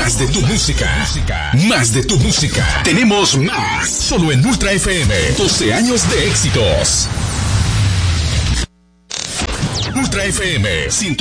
Más de tu música. Más de tu música. Tenemos más. Solo en Ultra FM. 12 años de éxitos. Ultra FM.